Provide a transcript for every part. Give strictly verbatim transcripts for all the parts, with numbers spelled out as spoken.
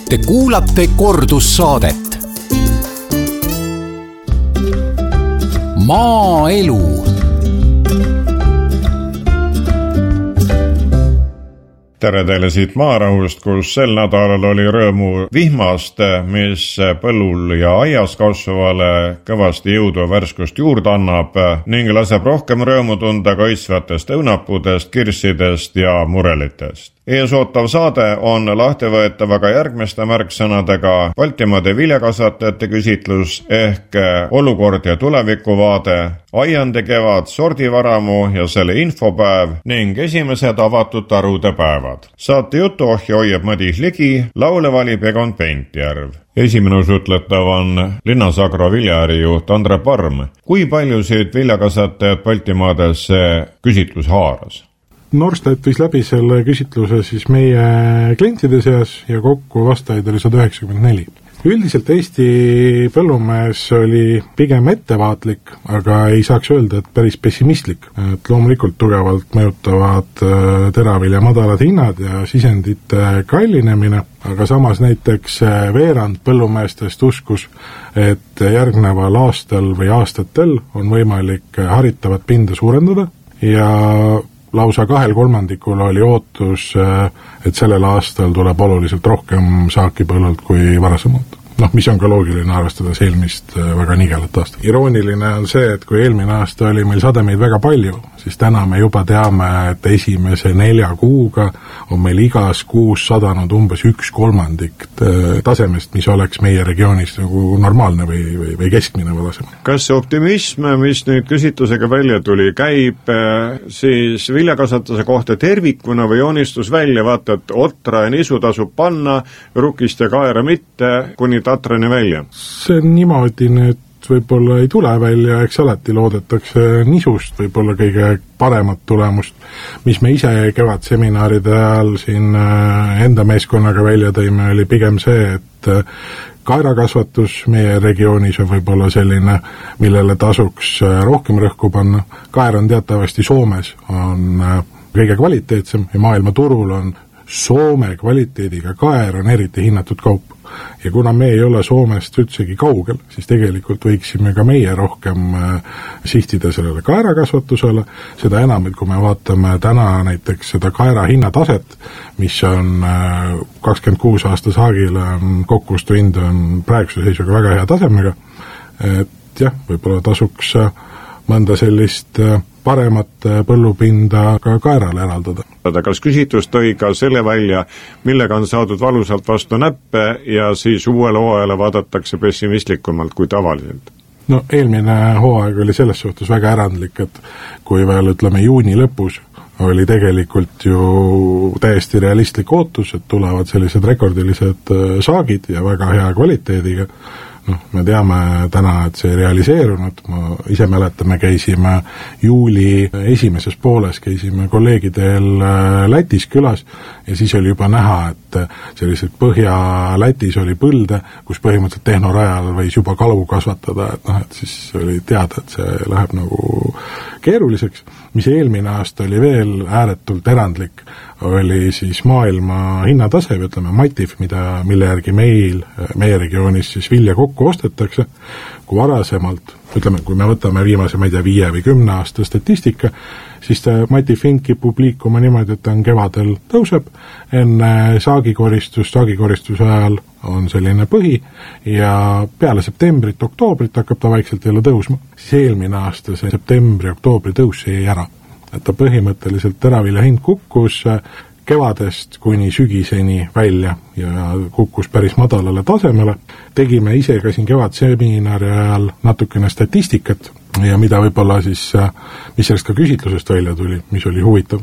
Te kuulate kordussaadet. Maaelu. Tere teile siit Maarahust, kus sel nädalal oli rõõmu vihmast, mis põllul ja aias kasvavale kõvasti jõudu värskust juurde annab ning laseb rohkem rõõmu tunda kaitsvatest õunapudest, kirssidest ja murelitest. Eesootav saade on lahtivõetavaga järgmiste märksõnadega Baltimaade viljakasvatajate küsitlus ehk olukord ja tulevikuvaade, aiande kevad, sordivaramu ja selle infopäev ning esimesed avatud tarude päevad. Saate jutuohja hoiab Madis Ligi, laule valib Egon Pentjärv. Esimene usutletav on Linnasagro viljaärijuht Andre Parm. Kui paljusid viljakasvatajad Baltimaades see küsitlus haaras? Norstat viis läbi selle küsitluse siis meie klientide seas ja kokku vastajaid oli sada üheksakümmend neli. Üldiselt Eesti põllumees oli pigem ettevaatlik, aga ei saaks öelda, et päris pessimistlik. Et loomulikult tugevalt mõjutavad teravilja madalad hinnad ja sisendite kallinemine, aga samas näiteks veerand põllumeestest uskus, et järgneval aastal või aastatel on võimalik haritavat pinda suurendada ja lausa kahel kolmandikul oli ootus, et sellel aastal tuleb oluliselt rohkem saaki põllult kui varasemalt. Noh, mis on ka loogiline arvestades eelmist väga nigelat aastat. Irooniline on see, et kui eelmine aasta oli meil sademeid väga palju, siis täna me juba teame, et esimese nelja kuuga on meil igas kuus sadanud umbes üks kolmandik tasemest, mis oleks meie regioonis nagu normaalne või, või, või keskmine varasem. Kas see optimism, mis nüüd küsitlusega välja tuli, käib siis viljakasvatuse kohta tervikuna või joonistus välja, vaata, et otra ja nisu tasub panna, rukist ja kaera mitte, kuni tatrani välja? See on niimoodi nüüd võib-olla ei tule välja, eks alati loodetakse nisust võib-olla kõige paremat tulemust, mis me ise kevadseminaride ajal siin enda meeskonnaga välja tõime, oli pigem see, et kaerakasvatus meie regioonis on võib-olla selline, millele tasuks rohkem rõhku panna. Kaer on teatavasti Soomes, on kõige kvaliteetsem ja maailma turul on Soome kvaliteediga kaer on eriti hinnatud kaup. Ja kuna me ei ole Soomest üldsegi kaugel, siis tegelikult võiksime ka meie rohkem sihtida sellele kaerakasvatusele, seda enam, et kui me vaatame täna näiteks seda kaera hinnataset, mis on kakskümmend kuus aasta saagile on kokkuostu hind on praeguse seisuga väga hea tasemega, et jah, võib-olla tasuks mõnda sellist paremat põllupinda ka kaerale eraldada. Kas küsitlus tõi ka selle välja, millega on saadud valusalt vastu näppe ja siis uuele hooajale vaadatakse pessimistlikumalt kui tavaliselt? No eelmine hooaeg oli selles suhtes väga erandlik, et kui veel ütleme juuni lõpus oli tegelikult ju täiesti realistlik ootus, et tulevad sellised rekordilised saagid ja väga hea kvaliteediga. No, me teame täna, et see realiseerunud, ma ise mäletan, me käisime juuli esimeses pooles, käisime kolleegidel Lätis külas ja siis oli juba näha, et sellised Põhja-Lätis oli põlde, kus põhimõtteliselt tehnorajal võis juba kalu kasvatada, et noh, et siis oli teada, et see läheb nagu keeruliseks. Mis eelmine aasta oli veel ääretult erandlik, oli siis maailma hinnatase, ütleme Matif, mida, mille järgi meil, meie regioonis siis vilja kokku ostetakse, kui varasemalt, ütleme, kui me võtame viimase, ma ei tea, viie või kümne aasta statistika, siis ta Matif hind kipub liikuma niimoodi, et ta on kevadel tõuseb, enne saagikoristus, saagikoristuse ajal on selline põhi ja peale septembrit, oktoobrit hakkab ta vaikselt jälle tõusma. Siis eelmine aasta see septembri-oktoobri tõus jäi ära. Et ta põhimõtteliselt teravilja hind kukkus kevadest kuni sügiseni välja ja kukkus päris madalale tasemele. Tegime ise ka siin kevadseminari ajal natukene statistikat ja mida võib-olla siis, mis sellest ka küsitlusest välja tuli, mis oli huvitav,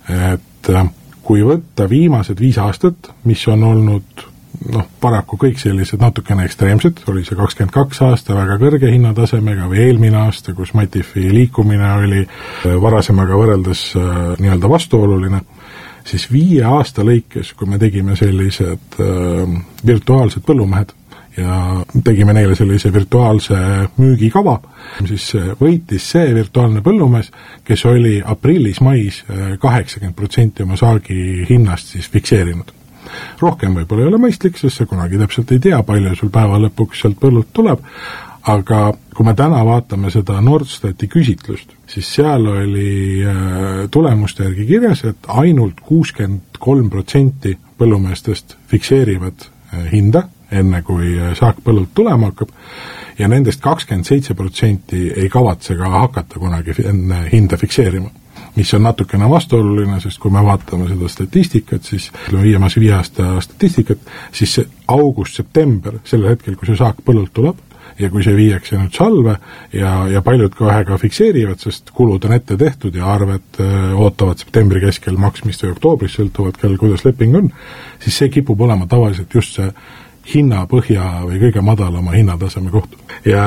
et kui võtta viimased viis aastat, mis on olnud noh, paraku kõik sellised natukene ekstreemsed, oli see kakskümmend kaks aasta väga kõrge hinnatasemega või eelmine aasta, kus Matifi liikumine oli varasemaga võrreldes nii-öelda vastuoluline, siis viie aasta lõikes, kui me tegime sellised äh, virtuaalsed põllumehed ja tegime neile sellise virtuaalse müügikava, siis võitis see virtuaalne põllumees, kes oli aprillis-mais kaheksakümmend protsenti oma saagi hinnast siis fikseerinud. rohkem võib-olla ei ole mõistlik, sest sa kunagi täpselt ei tea, palju sul päeva lõpuks sealt põllult tuleb, aga kui me täna vaatame seda Nordstati küsitlust, siis seal oli tulemuste järgi kirjas, et ainult kuuskümmend kolm protsenti põllumeestest fikseerivad hinda, enne kui saak põllult tulema hakkab, ja nendest kakskümmend seitse protsenti ei kavatse ka hakata kunagi enne hinda fikseerima, mis on natukene vastuoluline, sest kui me vaatame seda statistikat, siis viimase viie aasta statistikat, siis see august-september, sellel hetkel, kui see saak põllult tuleb, ja kui see viiakse nüüd salve ja, ja paljud kohe ka fikseerivad, sest kulud on ette tehtud ja arved öö, ootavad septembri keskel maksmist või oktoobris, sõltuvalt kell, kuidas leping on, siis see kipub olema tavaliselt just see hinnapõhja või kõige madalama hinnataseme koht. Ja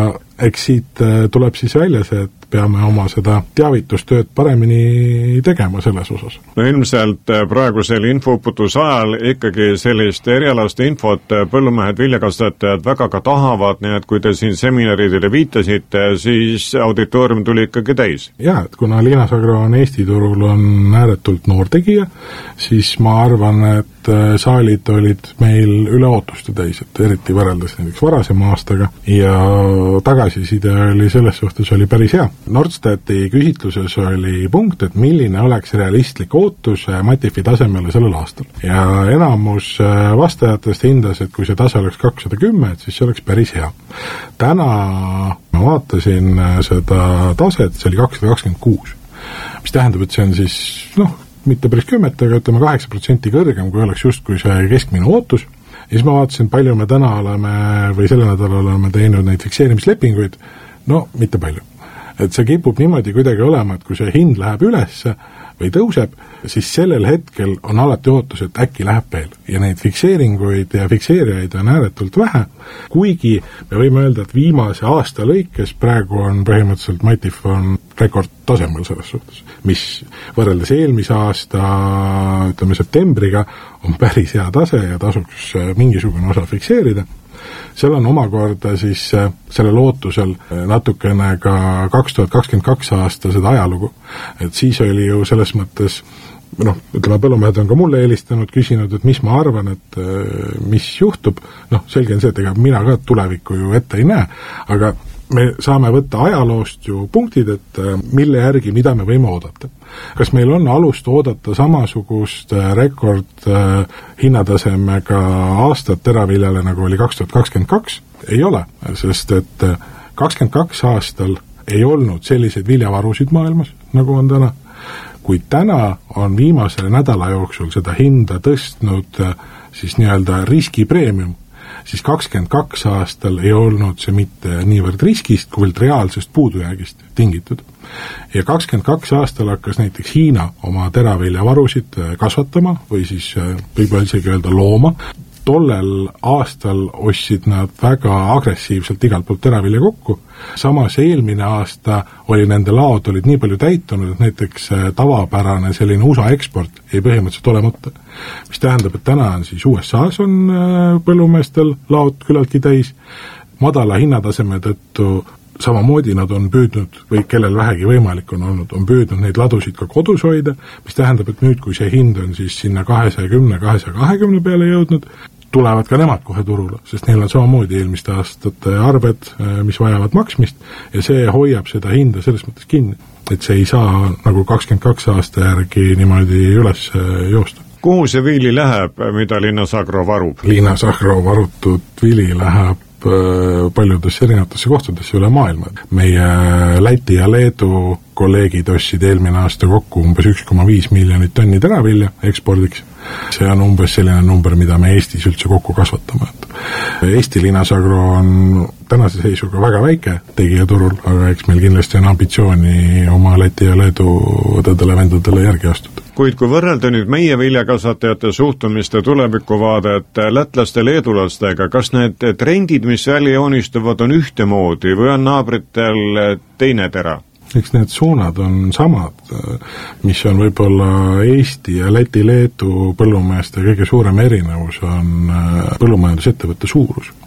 eks siit tuleb siis välja see, et peame oma seda teavitustööd paremini tegema selles osas. No ilmselt praegusel infoputuse ajal ikkagi sellist erialast infot põllumehed viljakasvatajad väga ka tahavad, nii et kui te siin seminaridele viitasite, siis auditoorium tuli ikkagi täis. Jaa, et kuna Linas Agro on Eesti turul on ääretult noor tegija, siis ma arvan, et saalid olid meil üle ootuste täis, et eriti võrreldes näiteks varasema aastaga ja tagasiside oli selles suhtes oli päris hea. Nordstati küsitluses oli punkt, et milline oleks realistlik ootus Matifi tasemele sellel aastal. Ja enamus vastajatest hindas, et kui see tase oleks kakssada kümme, et siis see oleks päris hea. Täna ma vaatasin seda taset, see oli kakssada kakskümmend kuus, mis tähendab, et see on siis, noh, mitte päris kümmet, aga ütleme kaheksa protsenti kõrgem, kui oleks just kui see keskmine ootus. Ja siis ma vaatasin, palju me täna oleme või selle nädala oleme teinud neid fikseerimislepinguid, no mitte palju. Et see kipub niimoodi kuidagi olema, et kui see hind läheb üles või tõuseb, siis sellel hetkel on alati ootus, et äkki läheb veel. Ja neid fikseeringuid ja fikseerijaid on ääretult vähe, kuigi me võime öelda, et viimase aasta lõikes praegu on põhimõtteliselt Matif on rekord tasemel selles suhtes, mis võrreldes eelmise aasta, ütleme septembriga, on päris hea tase ja tasuks mingisugune osa fikseerida. Seal on omakorda siis sellel ootusel natukene ka kaks tuhat kakskümmend kaks aasta seda ajalugu, et siis oli ju selles mõttes, noh, ütleme, põllumehed on ka mulle eelistanud, küsinud, et mis ma arvan, et mis juhtub, noh, selge on see, et ega mina ka tulevikku ju ette ei näe, aga me saame võtta ajaloost ju punktid, et mille järgi, mida me võime oodata. Kas meil on alust oodata samasugust rekord hinnatasemega aastat teraviljale, nagu oli kaks tuhat kakskümmend kaks? Ei ole, sest et kakskümmend kaks aastal ei olnud selliseid viljavarusid maailmas, nagu on täna. Kui täna on viimase nädala jooksul seda hinda tõstnud siis nii-öelda riskipreemium, siis kakskümmend kaks aastal ei olnud see mitte niivõrd riskist, kuivõrd reaalsest puudujäägist tingitud. Ja kakskümmend kaks aastal hakkas näiteks Hiina oma teraviljavarusid kasvatama või siis võib-olla isegi öelda looma. Tollel aastal ostsid nad väga agressiivselt igalt poolt teravilja kokku. Samas eelmine aasta oli nende laod olid nii palju täitunud, et näiteks tavapärane selline U S A eksport ei põhimõtteliselt olemata. Mis tähendab, et täna on siis U S A-s on põllumeestel laod küllaltki täis. Madala hinnataseme tõttu samamoodi nad on püüdnud, või kellel vähegi võimalik on olnud, on püüdnud neid ladusid ka kodus hoida, mis tähendab, et nüüd, kui see hind on siis sinna kahesaja kümne, kahesaja kahekümne peale jõudnud, tulevad ka nemad kohe turule, sest neil on samamoodi eelmiste aastate arved, mis vajavad maksmist, ja see hoiab seda hinda selles mõttes kinni, et see ei saa nagu kakskümmend kaks aasta järgi niimoodi üles joosta. Kuhu see vili läheb, mida Linas Agro varub? Linas Agro varutud vili läheb paljudesse erinevatesse kohtadesse üle maailma. Meie Läti ja Leedu kolleegid ostsid eelmine aasta kokku umbes üks koma viis miljonit tonni teravilja ekspordiks. See on umbes selline number, mida me Eestis üldse kokku kasvatame. Eesti Linas Agro on tänase seisuga väga väike tegijaturul, aga eks meil kindlasti on ambitsiooni oma Läti ja Leedu õdedele vendadele järgi astuda. Kuid kui võrrelda nüüd meie viljakasvatajate suhtumiste tulevikuvaadet lätlaste leedulastega, kas need trendid, mis välja joonistuvad, on ühtemoodi või on naabritel teine tera? Eks need suunad on samad, mis on võib-olla Eesti ja Läti-Leedu põllumeeste kõige suurem erinevus on põllumajandusettevõtte suurus.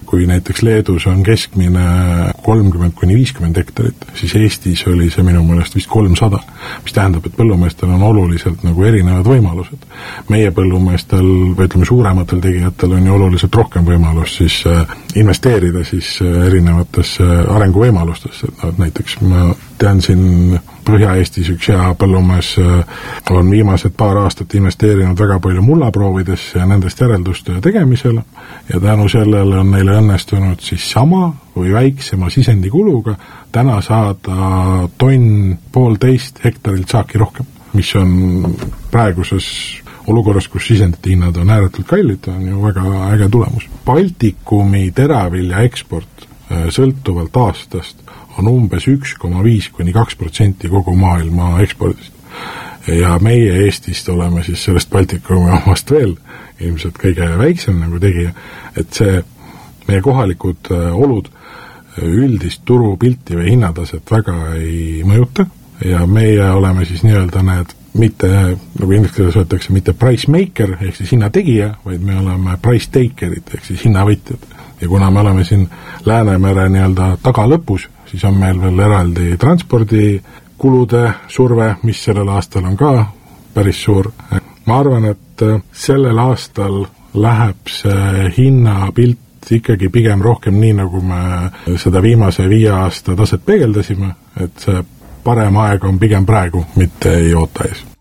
kui näiteks Leedus on keskmine kolmkümmend kuni viiskümmend hektarit, siis Eestis oli see minu meelest vist kolmsada, mis tähendab, et põllumeestel on oluliselt nagu erinevad võimalused. Meie põllumeestel, või ütleme suurematel tegijatel on ju oluliselt rohkem võimalus siis investeerida siis erinevatesse arenguvõimalustesse, et näiteks ma tean siin Põhja-Eestis üks hea põllumees on viimased paar aastat investeerinud väga palju mullaproovidesse ja nendest järeldustöö tegemisele ja tänu sellele on neile õnnestunud siis sama või väiksema sisendikuluga täna saada tonn poolteist hektarilt saaki rohkem, mis on praeguses olukorras, kus sisendite hinnad on ääretult kallid, on ju väga äge tulemus. Baltikumi teravilja eksport sõltuvalt aastast on umbes üks koma viis kuni kaks protsenti kogu maailma ekspordist. Ja meie Eestist oleme siis sellest Baltikumi omast veel ilmselt kõige väiksem nagu tegija, et see meie kohalikud olud üldist turupilti või hinnataset väga ei mõjuta ja meie oleme siis nii-öelda need mitte, nagu inglise keeles öeldakse, mitte price maker ehk siis hinnategija, vaid me oleme price takerid ehk siis hinnavõtjad. Ja kuna me oleme siin Läänemere nii-öelda tagalõpus, siis on meil veel eraldi transpordikulude surve, mis sellel aastal on ka päris suur. Ma arvan, et sellel aastal läheb see hinnapilt ikkagi pigem rohkem nii, nagu me seda viimase viie aasta taset peegeldasime, et see parem aeg on pigem praegu, mitte ei oota ees.